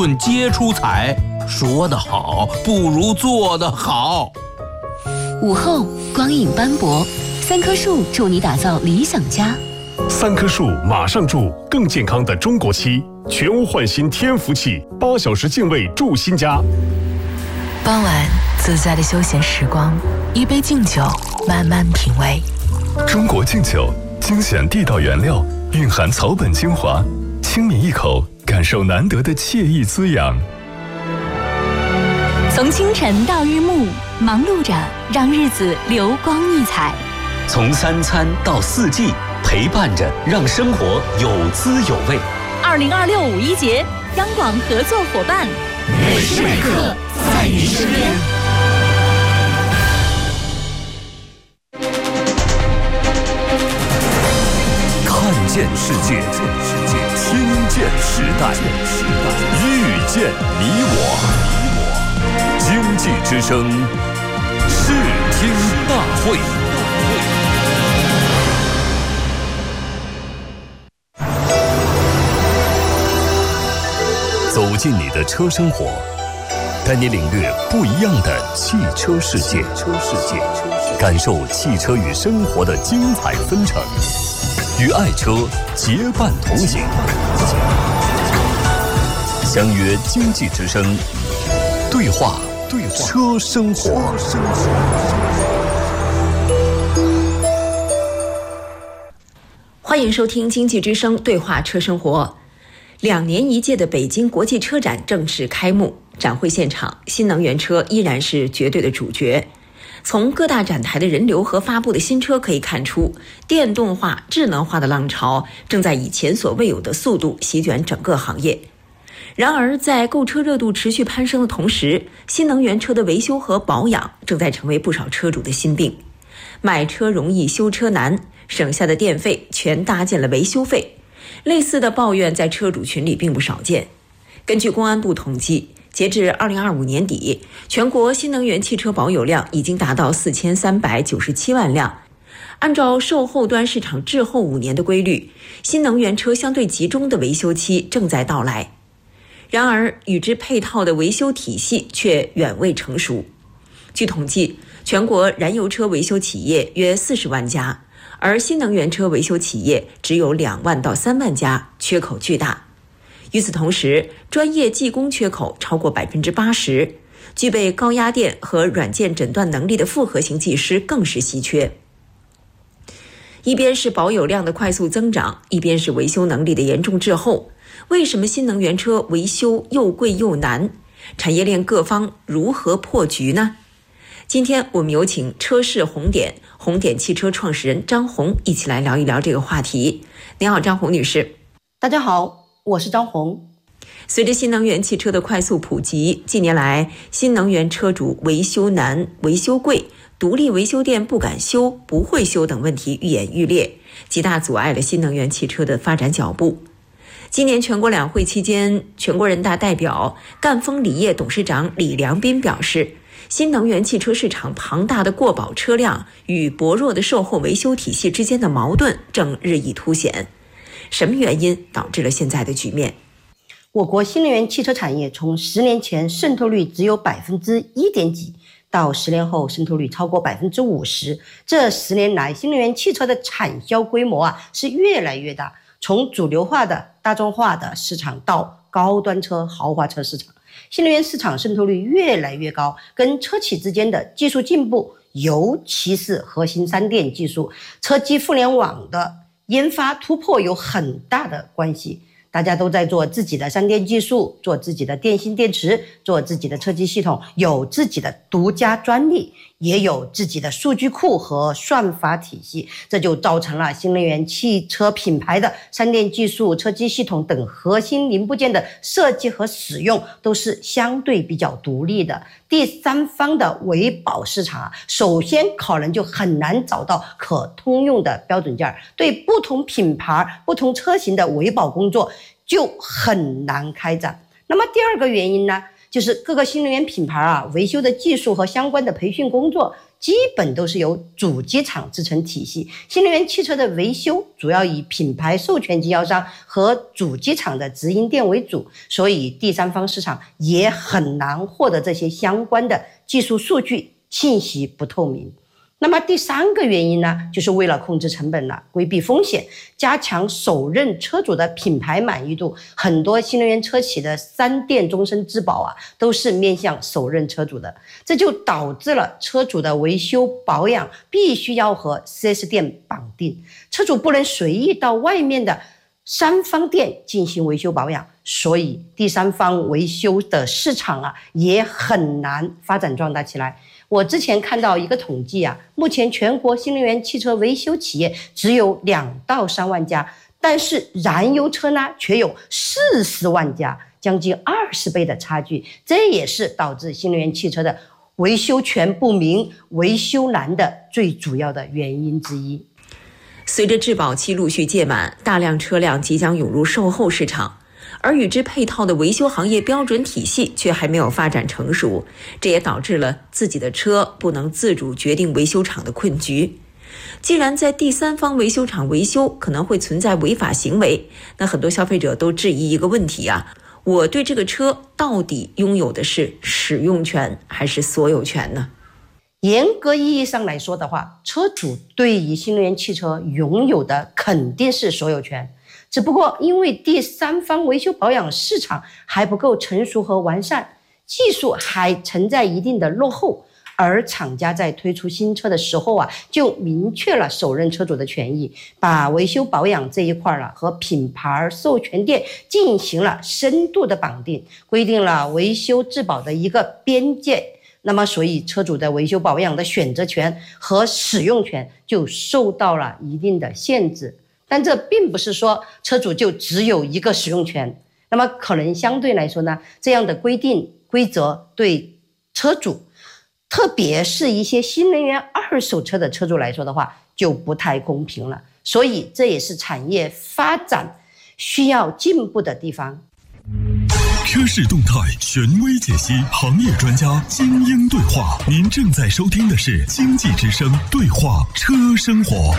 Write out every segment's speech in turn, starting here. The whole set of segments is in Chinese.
顿皆出彩。说得好，不如做得好。 午后光影斑驳，3棵树助你打造理想家。 3棵树马上住更健康的中国期，全屋焕新天福气，8小时净位住新家。 傍晚自在的休闲时光，一杯敬酒，慢慢品味。 中国敬酒，精选地道原料，蕴含草本精华，轻抿一口，感受难得的惬意滋养。 从清晨到日暮，忙碌着让日子流光溢彩； 从3餐到4季，陪伴着让生活有滋有味。 2026五一节，央广合作伙伴， 每时每刻在你身边。 看见世界，听见时代，遇见你我。经济之声视听大会。走进你的车生活，带你领略不一样的汽车世界，感受汽车与生活的精彩纷呈，与爱车结伴同行。相约经济之声，对话车生活。 欢迎收听经济之声对话车生活。2年一届的北京国际车展正式开幕，展会现场，新能源车依然是绝对的主角。从各大展台的人流和发布的新车可以看出，电动化、智能化的浪潮正在以前所未有的速度席卷整个行业。然而，在购车热度持续攀升的同时，新能源车的维修和保养正在成为不少车主的心病。买车容易修车难，省下的电费全搭进了维修费。类似的抱怨在车主群里并不少见。根据公安部统计，截至2025年底，全国新能源汽车保有量已经达到4397万辆。按照售后端市场滞后5年的规律，新能源车相对集中的维修期正在到来。然而，与之配套的维修体系却远未成熟。据统计，全国燃油车维修企业约40万家，而新能源车维修企业只有2万到3万家，缺口巨大。与此同时，专业技工缺口超过80%，具备高压电和软件诊断能力的复合型技师更是稀缺。一边是保有量的快速增长，一边是维修能力的严重滞后。为什么新能源车维修又贵又难？产业链各方如何破局呢？今天我们有请车市红点汽车创始人张红一起来聊一聊这个话题。您好，张红女士。 大家好，我是张红。 随着新能源汽车的快速普及，近年来新能源车主维修难、维修贵、独立维修店不敢修、不会修等问题愈演愈烈，极大阻碍了新能源汽车的发展脚步。今年全国两会期间，全国人大代表赣锋锂业董事长李良斌表示，新能源汽车市场庞大的过保车辆与薄弱的售后维修体系之间的矛盾正日益凸显。什么原因导致了现在的局面？ 我国新能源汽车产业从10年前渗透率只有1点几，到10年后渗透率超过50%。这10年来，新能源汽车的产销规模是越来越大，从主流化的大众化的市场到高端车、豪华车市场，新能源市场渗透率越来越高，跟车企之间的技术进步，尤其是核心3电技术、车机互联网的研发突破有很大的关系。大家都在做自己的3电技术，做自己的电芯电池，做自己的车机系统，有自己的独家专利，也有自己的数据库和算法体系，这就造成了新能源汽车品牌的3电技术、车机系统等核心零部件的设计和使用都是相对比较独立的。第三方的维保市场首先可能就很难找到可通用的标准件，对不同品牌、不同车型的维保工作就很难开展。那么第二个原因呢， 就是各个新能源品牌维修的技术和相关的培训工作基本都是由主机厂支撑体系。新能源汽车的维修主要以品牌授权经销商和主机厂的直营店为主，所以第三方市场也很难获得这些相关的技术数据，信息不透明。那么第三个原因呢，就是为了控制成本了，规避风险，加强首任车主的品牌满意度。很多新能源车企的3店终身质保都是面向首任车主的，这就导致了车主的维修保养必须要和 4S 店绑定，车主不能随意到外面的3方店进行维修保养，所以第三方维修的市场也很难发展壮大起来。我之前看到一个统计目前全国新能源汽车维修企业只有2到3万家，但是燃油车呢却有40万家，将近20倍的差距。这也是导致新能源汽车的维修权不明、维修难的最主要的原因之一。 随着质保期陆续届满，大量车辆即将涌入售后市场，而与之配套的维修行业标准体系却还没有发展成熟，这也导致了自己的车不能自主决定维修厂的困局。既然在第三方维修厂维修可能会存在违法行为，那很多消费者都质疑一个问题我对这个车到底拥有的是使用权还是所有权呢？ 严格意义上来说的话，车主对于新能源汽车拥有的肯定是所有权，只不过因为第三方维修保养市场还不够成熟和完善，技术还存在一定的落后，而厂家在推出新车的时候就明确了首任车主的权益，把维修保养这一块和品牌授权店进行了深度的绑定，规定了维修质保的一个边界。那么所以车主的维修保养的选择权和使用权就受到了一定的限制。但这并不是说车主就只有一个使用权，那么可能相对来说呢，这样的规定规则对车主，特别是一些新能源二手车的车主来说的话，就不太公平了。所以这也是产业发展需要进步的地方。 车市动态权威解析，行业专家精英对话。您正在收听的是经济之声对话车生活。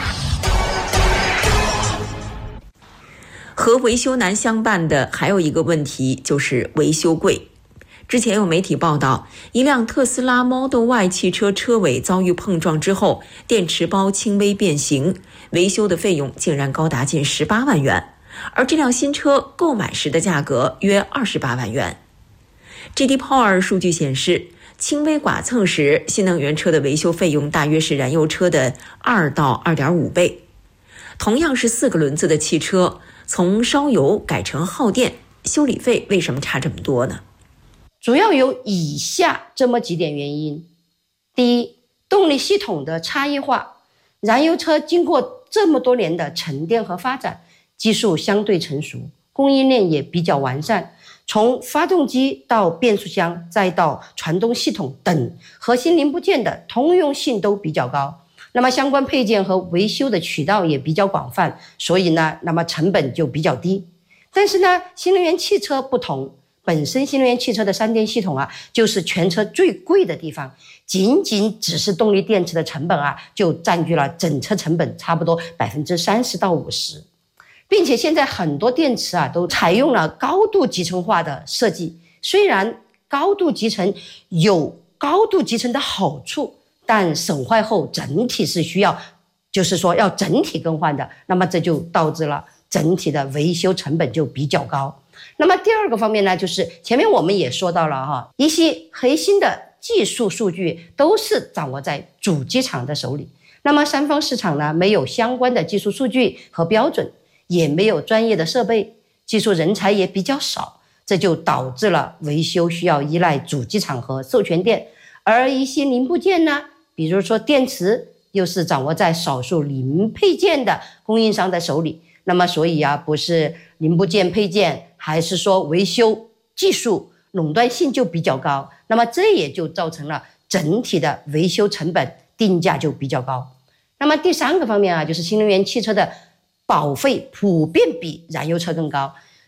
和维修难相伴的还有一个问题，就是维修贵。之前有媒体报道，一辆特斯拉 Model Y 汽车车尾遭遇碰撞之后，电池包轻微变形，维修的费用竟然高达近18万元，而这辆新车购买时的价格约28万元。JD Power 数据显示，轻微剐蹭时，新能源车的维修费用大约是燃油车的2到2.5倍。同样是4个轮子的汽车，从烧油改成耗电，修理费为什么差这么多呢？ 主要有以下这么几点原因。第一，动力系统的差异化。燃油车经过这么多年的沉淀和发展，技术相对成熟，供应链也比较完善，从发动机到变速箱再到传动系统等核心零部件的通用性都比较高，那么相关配件和维修的渠道也比较广泛，所以呢，那么成本就比较低。但是呢，新能源汽车不同，本身新能源汽车的3电系统就是全车最贵的地方，仅只是动力电池的成本就占据了整车成本差不多30%到50%，并且现在很多电池都采用了高度集成化的设计。虽然高度集成有高度集成的好处，但损坏后整体是需要，就是说要整体更换的，那么这就导致了整体的维修成本就比较高。那么第二个方面呢，就是前面我们也说到了一些核心的技术数据都是掌握在主机厂的手里，那么三方市场呢，没有相关的技术数据和标准，也没有专业的设备，技术人才也比较少，这就导致了维修需要依赖主机厂和授权店，而一些零部件呢，比如说电池，又是掌握在少数零配件的供应商的手里。那么所以不是零部件配件，还是说维修技术垄断性就比较高，那么这也就造成了整体的维修成本定价就比较高。那么第三个方面就是新能源汽车的保费普遍比燃油车更高，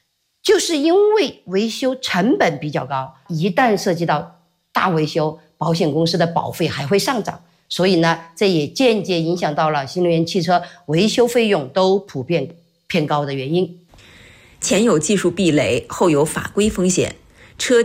就是因为维修成本比较高，一旦涉及到大维修，保险公司的保费还会上涨，所以呢，这也间接影响到了新能源汽车维修费用都普遍偏高的原因。 前有技术壁垒，后有法规风险，车